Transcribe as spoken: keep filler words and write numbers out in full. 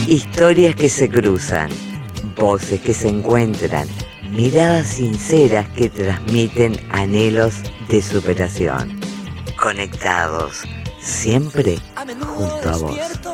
Historias que se cruzan, voces que se encuentran, miradas sinceras que transmiten anhelos de superación. Conectados, siempre junto a vos.